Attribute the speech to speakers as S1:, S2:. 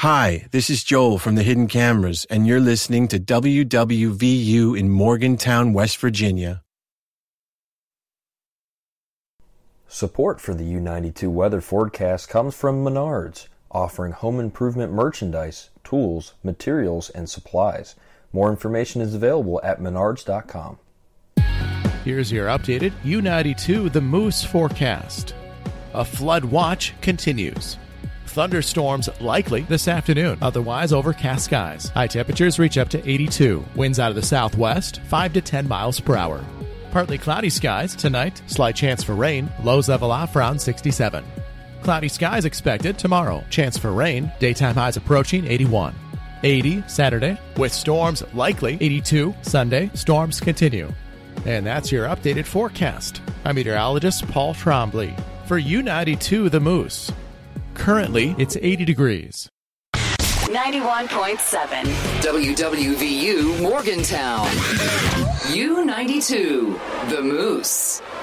S1: Hi, this is Joel from the Hidden Cameras, and you're listening to WWVU in Morgantown, West Virginia.
S2: Support for the U92 weather forecast comes from Menards, offering home improvement merchandise, tools, materials, and supplies. More information is available at menards.com.
S3: Here's your updated U92 The Moose forecast. A flood watch continues. Thunderstorms likely this afternoon, otherwise overcast skies. High temperatures reach up to 82. Winds out of the southwest, 5 to 10 miles per hour. Partly cloudy skies tonight, slight chance for rain, lows level off around 67. Cloudy skies expected tomorrow, chance for rain, daytime highs approaching 81. 80 Saturday, with storms likely. 82 Sunday, storms continue. And that's your updated forecast. I'm meteorologist Paul Trombley for U92 The Moose. Currently, it's 80 degrees.
S4: 91.7 WWVU Morgantown. U92 The Moose.